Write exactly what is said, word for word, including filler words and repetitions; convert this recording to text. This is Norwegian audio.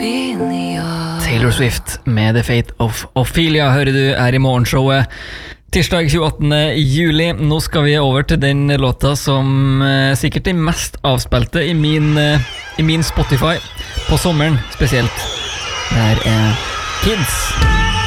Taylor Swift med The Fate of Ophelia hører du er i morgenshowet tirsdag tjueåttende juli. Nå skal vi over til den låta som eh, sikkert er mest avspilte i min, eh, i min Spotify på sommeren spesielt. Det her er Kids.